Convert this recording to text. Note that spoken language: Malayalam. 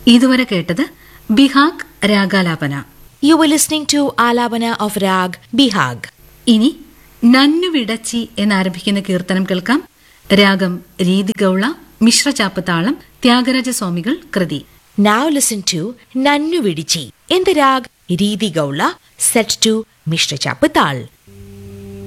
ഇതുവരെ കേട്ടത് Behag രാഗാലാപന. You were listening to Alabana of Rag Bihag. ഇനി നന്നു വിടച്ചി എന്നാരംഭിക്കുന്ന കീർത്തനം കേൾക്കാം. രാഗം രീതിഗൌള, മിശ്രചാപ്പ് താളം, ത്യാഗരാജസ്വാമികൾ കൃതി. Now listen to Nannu Vidichi in the rag Ridi Gaula set to Mishra Chapatal.